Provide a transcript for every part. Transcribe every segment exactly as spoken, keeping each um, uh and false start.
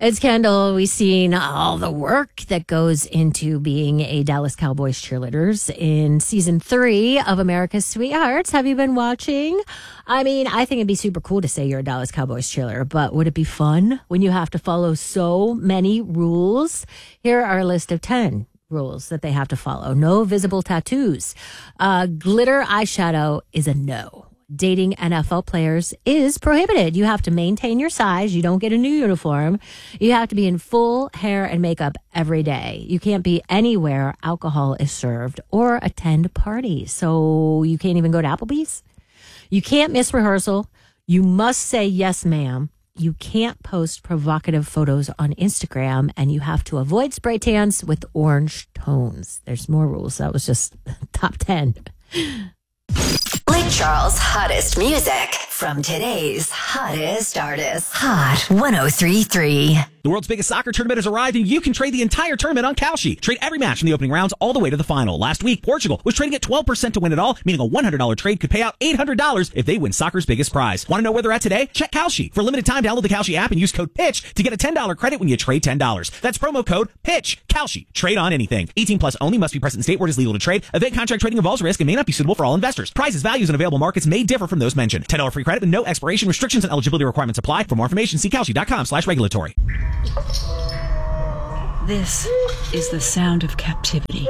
It's Kendall. We've seen all the work that goes into being a Dallas Cowboys cheerleaders in season three of America's Sweethearts. Have you been watching? I mean, I think it'd be super cool to say you're a Dallas Cowboys cheerleader, but would it be fun when you have to follow so many rules? Here are a list of ten rules that they have to follow. No visible tattoos. Uh, glitter eyeshadow is a no. Dating N F L players is prohibited. You have to maintain your size. You don't get a new uniform. You have to be in full hair and makeup every day. You can't be anywhere alcohol is served or attend parties. So you can't even go to Applebee's. You can't miss rehearsal. You must say yes, ma'am. You can't post provocative photos on Instagram, and you have to avoid spray tans with orange tones. There's more rules. That was just top ten. Lake Charles' hottest music from today's hottest artists. Hot one oh three point three. The world's biggest soccer tournament has arrived, and you can trade the entire tournament on Kalshi. Trade every match from the opening rounds all the way to the final. Last week, Portugal was trading at twelve percent to win it all, meaning a one hundred dollars trade could pay out eight hundred dollars if they win soccer's biggest prize. Want to know where they're at today? Check Kalshi. For a limited time, download the Kalshi app and use code PITCH to get a ten dollars credit when you trade ten dollars. That's promo code PITCH. Kalshi. Trade on anything. eighteen plus only. Must be present in state where it is legal to trade. Event contract trading involves risk and may not be suitable for all investors. Prices, values, and available markets may differ from those mentioned. ten dollars free credit with no expiration. Restrictions and eligibility requirements apply. For more information, see Kalshi.com slash regulatory. This is the sound of captivity.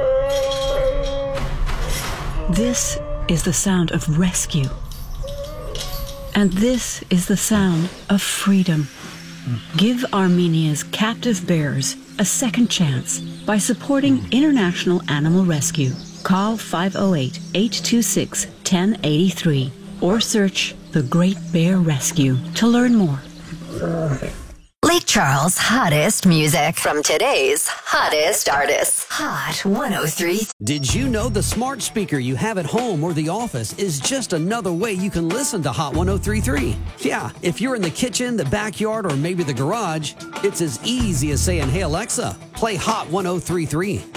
This is the sound of rescue. And this is the sound of freedom. Give Armenia's captive bears a second chance by supporting International Animal Rescue. Call five oh eight, eight two six, one oh eight three or search The Great Bear Rescue to learn more. Lake Charles' hottest music from today's hottest artists. Hot one oh three. Did you know the smart speaker you have at home or the office is just another way you can listen to Hot one oh three point three? Yeah, if you're in the kitchen, the backyard, or maybe the garage, it's as easy as saying, "Hey Alexa, play Hot one oh three point three."